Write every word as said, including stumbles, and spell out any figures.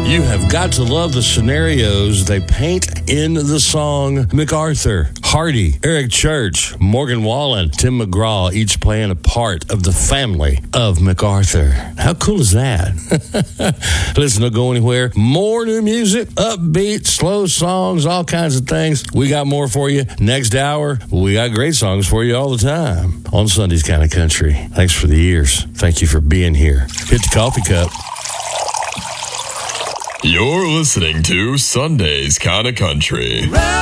You have got to love the scenarios they paint in the song. MacArthur, Hardy, Eric Church, Morgan Wallen, Tim McGraw, each playing a part of the family of MacArthur. How cool is that? Listen, don't go anywhere. More new music, upbeat, slow songs, all kinds of things. We got more for you next hour. We got great songs for you all the time on Sunday's Kind of Country. Thanks for the years. Thank you for being here. Hit the coffee cup. You're listening to Sunday's Kind of Country.